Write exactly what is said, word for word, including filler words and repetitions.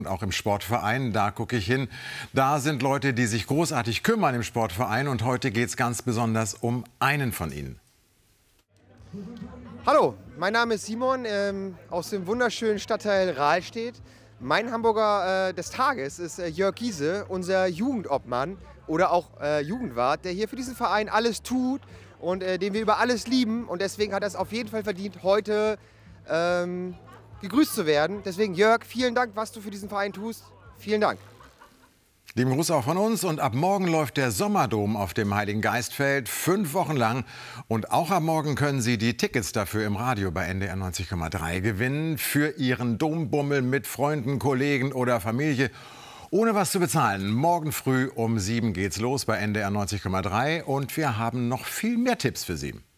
Und auch im Sportverein, da gucke ich hin. Da sind Leute, die sich großartig kümmern im Sportverein. Und heute geht es ganz besonders um einen von ihnen. Hallo, mein Name ist Simon ähm, aus dem wunderschönen Stadtteil Rahlstedt. Mein Hamburger äh, des Tages ist äh, Jörg Giese, unser Jugendobmann oder auch äh, Jugendwart, der hier für diesen Verein alles tut und äh, den wir über alles lieben. Und deswegen hat er es auf jeden Fall verdient, heute ähm, gegrüßt zu werden. Deswegen Jörg, vielen Dank, was du für diesen Verein tust. Vielen Dank. Lieben Gruß auch von uns. Und ab morgen läuft der Sommerdom auf dem Heiligen Geistfeld fünf Wochen lang. Und auch ab morgen können Sie die Tickets dafür im Radio bei N D R neunzig Komma drei gewinnen. Für Ihren Dombummel mit Freunden, Kollegen oder Familie. Ohne was zu bezahlen. Morgen früh um sieben geht's los bei N D R neunzig Komma drei. Und wir haben noch viel mehr Tipps für Sie.